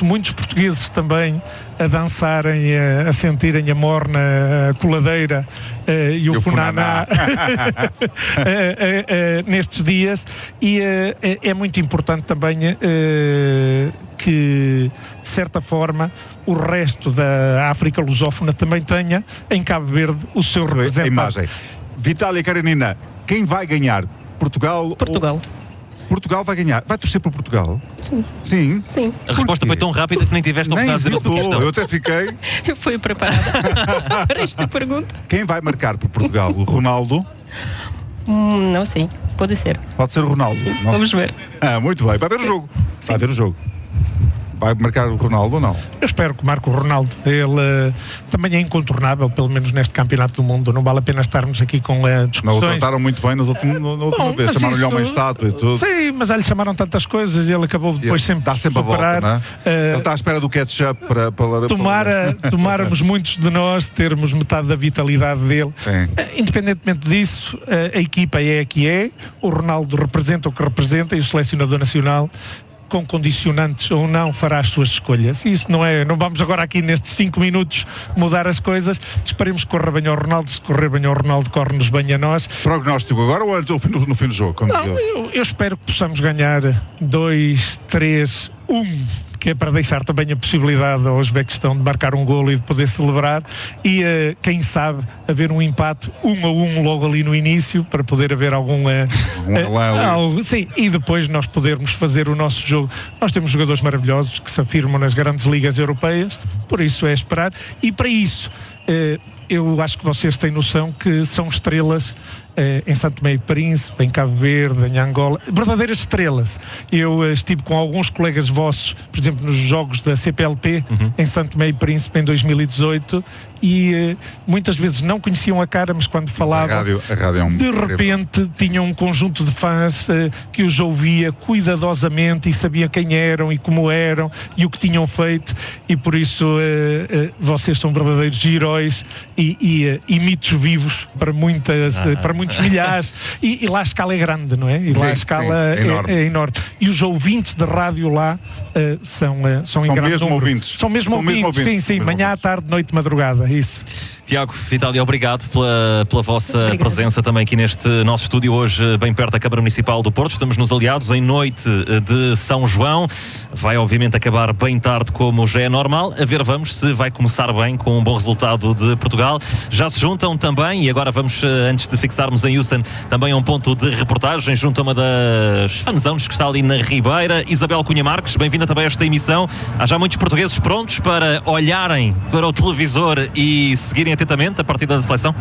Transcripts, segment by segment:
visto muitos portugueses também a dançarem, a sentirem a morna, a coladeira e o funaná nestes dias, e é muito importante também que, de certa forma, o resto da África lusófona também tenha em Cabo Verde o seu representante. A imagem. Vitólia Karenina, quem vai ganhar? Portugal? Portugal vai ganhar. Vai torcer por Portugal? Sim. A resposta foi tão rápida que nem tiveste a oportunidade de dizer a tua questão. Eu até fiquei... Eu fui preparada para esta pergunta. Quem vai marcar por Portugal? O Ronaldo? Não sei. Pode ser. Pode ser o Ronaldo. Vamos ver. Muito bem. Vai ver o jogo. Vai ver o jogo. Vai marcar o Ronaldo ou não? Eu espero que marque o Ronaldo. Ele também é incontornável, pelo menos neste campeonato do mundo. Não vale a pena estarmos aqui com discussões. Não o trataram muito bem na última vez. Chamaram-lhe uma estátua e tudo. Sim, mas já lhe chamaram tantas coisas e ele acabou depois sempre a volta, não é? Ele está à espera do ketchup para tomáramos muitos de nós termos metade da vitalidade dele. Independentemente disso, a equipa é a que é. O Ronaldo representa o que representa e o selecionador nacional, com condicionantes ou não, fará as suas escolhas. Isso não vamos agora aqui nestes 5 minutos mudar as coisas. Esperemos que corra bem ao Ronaldo. Se correr bem ao Ronaldo, corre-nos bem a nós. Prognóstico agora ou antes, no fim do jogo? Eu espero que possamos ganhar 2, 3, 1, que é para deixar também a possibilidade ao Uzbequistão de marcar um golo e de poder celebrar, e quem sabe haver um empate 1-1 logo ali no início, para poder haver algum sim, e depois nós podermos fazer o nosso jogo. Nós temos jogadores maravilhosos que se afirmam nas grandes ligas europeias, por isso é esperar, e para isso eu acho que vocês têm noção que são estrelas em São Tomé e Príncipe, em Cabo Verde, em Angola, verdadeiras estrelas. Eu estive com alguns colegas vossos, por exemplo, nos jogos da CPLP, em São Tomé e Príncipe, em 2018, e muitas vezes não conheciam a cara, mas quando falavam, a rádio é de repente tinham um conjunto de fãs que os ouvia cuidadosamente e sabia quem eram e como eram e o que tinham feito, e por isso vocês são verdadeiros heróis e mitos vivos para muitos milhares, e lá a escala é grande, não é? E lá a escala é enorme. E os ouvintes de rádio lá são em grande número. São mesmo ouvintes, sim, manhã, tarde, noite, madrugada, isso. Tiago, Vitólia, obrigado pela vossa presença também aqui neste nosso estúdio hoje, bem perto da Câmara Municipal do Porto. Estamos nos Aliados, em noite de São João. Vai obviamente acabar bem tarde, como já é normal. A ver, vamos se vai começar bem com um bom resultado de Portugal. Já se juntam também, e agora vamos, antes de fixarmos em Houston, também a um ponto de reportagem junto a uma das fanzones que está ali na Ribeira. Isabel Cunha Marques, bem-vinda também a esta emissão. Há já muitos portugueses prontos para olharem para o televisor e seguirem atentamente a partida da seleção?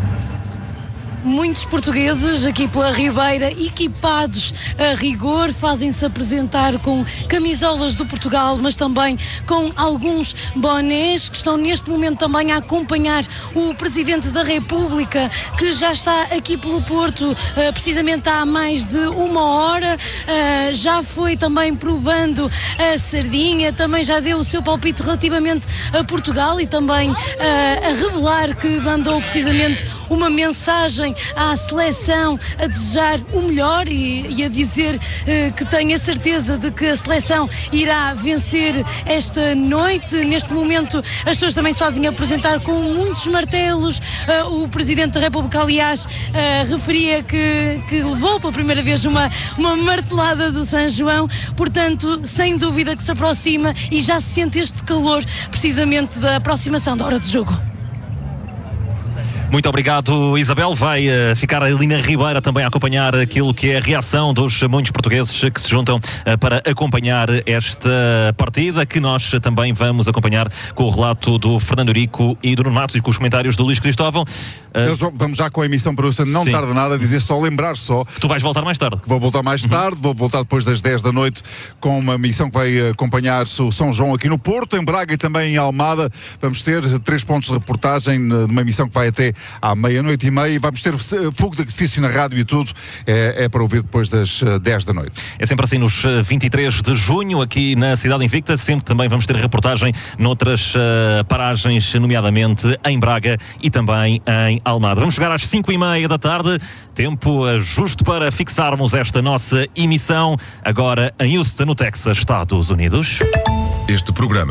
Muitos portugueses aqui pela Ribeira, equipados a rigor, fazem-se apresentar com camisolas do Portugal, mas também com alguns bonés, que estão neste momento também a acompanhar o Presidente da República, que já está aqui pelo Porto, precisamente há mais de 1 hora, já foi também provando a sardinha, também já deu o seu palpite relativamente a Portugal e também a revelar que mandou precisamente uma mensagem à seleção a desejar o melhor e a dizer que tem a certeza de que a seleção irá vencer esta noite. Neste momento as pessoas também se fazem apresentar com muitos martelos. O Presidente da República, aliás, referia que levou pela primeira vez uma martelada do São João, portanto, sem dúvida que se aproxima e já se sente este calor precisamente da aproximação da hora do jogo. Muito obrigado, Isabel. Vai ficar ali na Ribeira também a acompanhar aquilo que é a reação dos muitos portugueses que se juntam para acompanhar esta partida, que nós também vamos acompanhar com o relato do Fernando Eurico e do Nuno Matos e com os comentários do Luís Cristóvão. Vamos já com a emissão para o não tarda nada, lembrar só que tu vais voltar mais tarde. Vou voltar mais tarde, vou voltar depois das 10 da noite com uma missão que vai acompanhar o São João aqui no Porto, em Braga e também em Almada. Vamos ter 3 pontos de reportagem numa emissão que vai até à meia-noite e meia, e vamos ter fogo de artifício na rádio e tudo, é para ouvir depois das 10 da noite. É sempre assim nos 23 de junho, aqui na Cidade Invicta, sempre também vamos ter reportagem noutras paragens, nomeadamente em Braga e também em Almada. Vamos chegar às 5:30 da tarde, tempo justo para fixarmos esta nossa emissão, agora em Houston, no Texas, Estados Unidos. Este programa